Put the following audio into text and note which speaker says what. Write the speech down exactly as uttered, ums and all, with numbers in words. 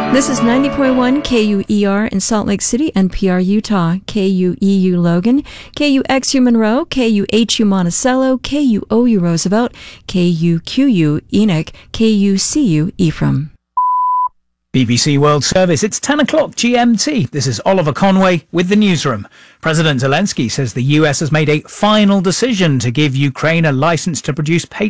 Speaker 1: This is ninety point one K U E R in Salt Lake City, N P R Utah, K U E U Logan, K U X U Monroe, K U H U Monticello, K U O U Roosevelt, K U Q U Enoch, K U C U Ephraim.
Speaker 2: B B C World Service, it's ten o'clock G M T. This is Oliver Conway with the newsroom. President Zelensky says the U S has made a final decision to give Ukraine a license to produce